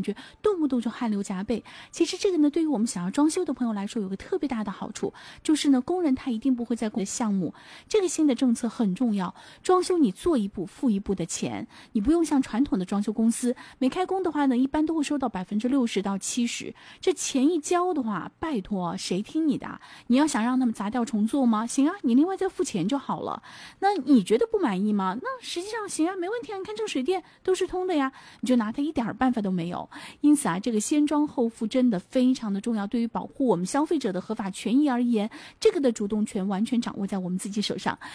觉动不动就汗流浃背。其实这个呢，对于我们想要装修的朋友来说，有个特别大的好处，就是呢，工人他一定不会再的项目。这个新的政策很重要，装修你做一步付一步的钱，你不用像传统的装修公司，没开工的话呢，一般都会收到60%到70%，这钱一交的话，拜托谁听你的？你要想让他们砸掉重做吗？行啊，你另外再付钱就好了。那你觉得不满意吗？那实际上行啊，没问题啊，你看这个水电都是通的呀，你就拿它一点办法都没有。因此啊，这个先装后付真的非常的重要，对于保护我们消费者的合法权益而言，这个的主动权完全掌握在我们自己手上。